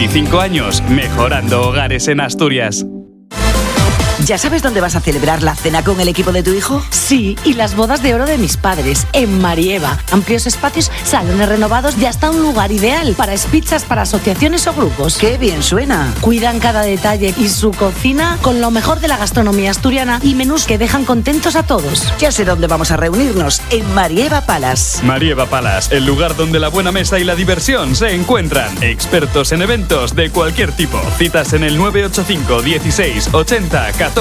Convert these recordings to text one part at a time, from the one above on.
25 años mejorando hogares en Asturias. ¿Ya sabes dónde vas a celebrar la cena con el equipo de tu hijo? Sí, y las bodas de oro de mis padres, en Marieva. Amplios espacios, salones renovados y hasta un lugar ideal para pizzas para asociaciones o grupos. ¡Qué bien suena! Cuidan cada detalle y su cocina con lo mejor de la gastronomía asturiana y menús que dejan contentos a todos. Ya sé dónde vamos a reunirnos, en Marieva Palace. Marieva Palace, el lugar donde la buena mesa y la diversión se encuentran. Expertos en eventos de cualquier tipo. Citas en el 985 16 80 14.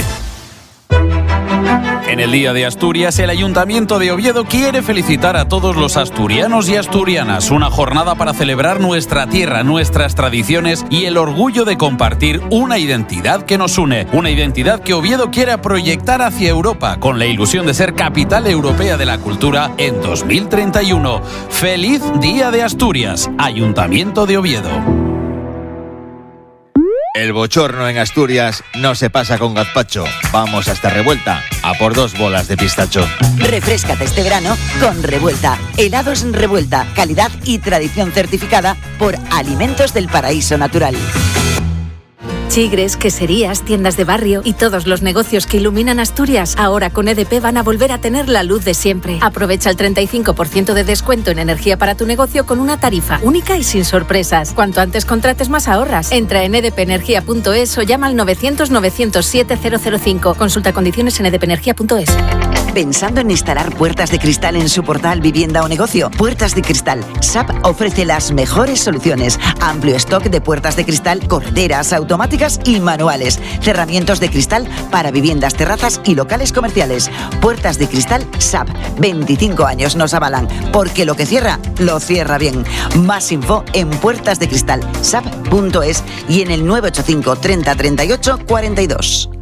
En el Día de Asturias, el Ayuntamiento de Oviedo quiere felicitar a todos los asturianos y asturianas. Una jornada para celebrar nuestra tierra, nuestras tradiciones y el orgullo de compartir una identidad que nos une. Una identidad que Oviedo quiere proyectar hacia Europa, con la ilusión de ser capital europea de la cultura en 2031. ¡Feliz Día de Asturias! Ayuntamiento de Oviedo. El bochorno en Asturias no se pasa con gazpacho. Vamos hasta Revuelta, a por 2 bolas de pistacho. Refréscate este verano con Revuelta. Helados Revuelta, calidad y tradición certificada por Alimentos del Paraíso Natural. Chigres, queserías, tiendas de barrio y todos los negocios que iluminan Asturias, ahora con EDP van a volver a tener la luz de siempre. Aprovecha el 35% de descuento en energía para tu negocio con una tarifa única y sin sorpresas. Cuanto antes contrates, más ahorras. Entra en edpenergia.es o llama al 900-907-005. Consulta condiciones en edpenergia.es. ¿Pensando en instalar puertas de cristal en su portal, vivienda o negocio? Puertas de Cristal. SAP ofrece las mejores soluciones. Amplio stock de puertas de cristal, correderas, automáticas y manuales. Cerramientos de cristal para viviendas, terrazas y locales comerciales. Puertas de Cristal SAP. 25 años nos avalan, porque lo que cierra, lo cierra bien. Más info en puertasdecristalsap.es y en el 985 30 38 42.